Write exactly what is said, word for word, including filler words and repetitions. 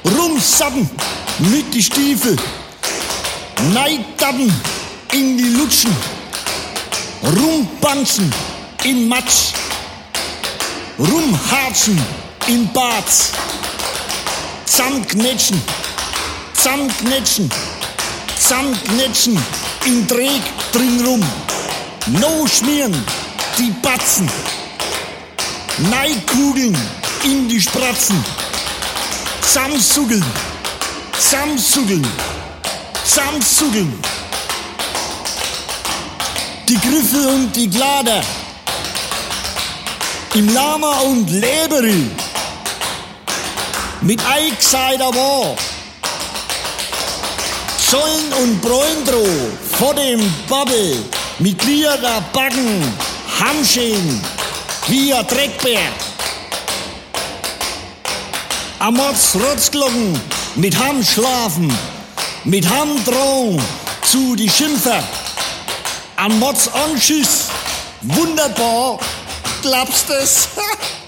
Rumsappen mit die Stiefel, Neidappen in die Lutschen, rumbanzen in Matsch, rumharzen in Barz, zusammenknetschen, zusammenknetschen, zusammenknetschen in Dreck drin rum, no schmieren die Batzen, Neikugeln in die Spratzen, zusammensugeln, zusammensugeln, zusammensugeln. Die Griffel und die Glader, im Lama und Leberi, mit eingeseiter War, Zollen und Bräundro vor dem Babbel, mit Lieder Backen, Hamscheen, wie ein Dreckbär. Amorts Rotzglocken mit Ham schlafen, mit Ham drohen zu die Schimpfer. An Mods Anschiss, wunderbar, glaubst es?